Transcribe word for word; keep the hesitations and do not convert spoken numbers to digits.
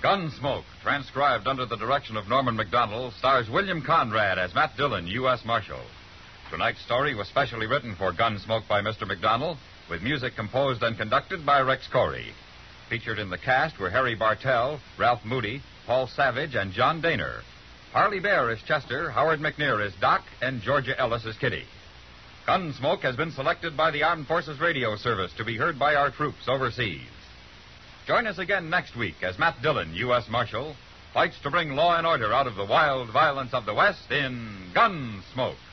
Gunsmoke, transcribed under the direction of Norman Macdonnell, stars William Conrad as Matt Dillon, U S Marshal. Tonight's story was specially written for Gunsmoke by Mister Macdonnell, with music composed and conducted by Rex Corey. Featured in the cast were Harry Bartell, Ralph Moody, Paul Savage, and John Daner. Harley Bear is Chester, Howard McNear is Doc, and Georgia Ellis is Kitty. Gunsmoke has been selected by the Armed Forces Radio Service to be heard by our troops overseas. Join us again next week as Matt Dillon, U S Marshal, fights to bring law and order out of the wild violence of the West in Gunsmoke.